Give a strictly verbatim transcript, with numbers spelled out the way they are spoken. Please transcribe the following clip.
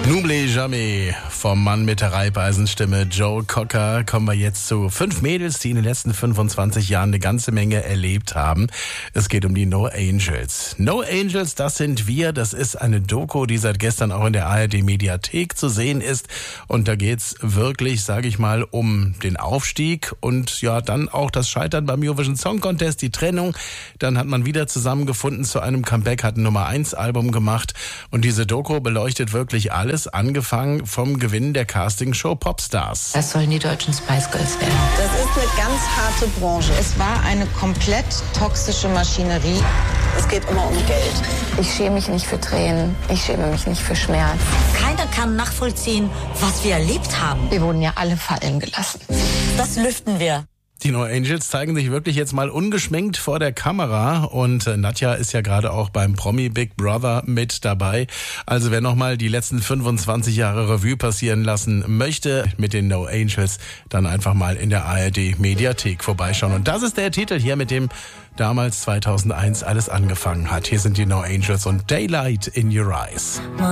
N'oublie jamais vom Mann mit der Reibeisenstimme Joe Cocker kommen wir jetzt zu fünf Mädels, die in den letzten fünfundzwanzig Jahren eine ganze Menge erlebt haben. Es geht um die No Angels. No Angels, das sind wir. Das ist eine Doku, die seit gestern auch in der A R D-Mediathek zu sehen ist. Und da geht's wirklich, sage ich mal, um den Aufstieg und ja dann auch das Scheitern beim Eurovision Song Contest, die Trennung. Dann hat man wieder zusammengefunden zu einem Comeback, hat ein Nummer eins Album gemacht. Und diese Doku beleuchtet wirklich alles. Angefangen vom Gewinn der Castingshow Popstars. Das sollen die deutschen Spice Girls werden. Das ist eine ganz harte Branche. Es war eine komplett toxische Maschinerie. Es geht immer um Geld. Ich schäme mich nicht für Tränen. Ich schäme mich nicht für Schmerz. Keiner kann nachvollziehen, was wir erlebt haben. Wir wurden ja alle fallen gelassen. Das lüften wir. Die No Angels zeigen sich wirklich jetzt mal ungeschminkt vor der Kamera und äh, Nadja ist ja gerade auch beim Promi Big Brother mit dabei. Also wer nochmal die letzten fünfundzwanzig Jahre Revue passieren lassen möchte mit den No Angels, dann einfach mal in der A R D-Mediathek vorbeischauen. Und das ist der Titel hier, mit dem damals zweitausendeins alles angefangen hat. Hier sind die No Angels und Daylight in Your Eyes.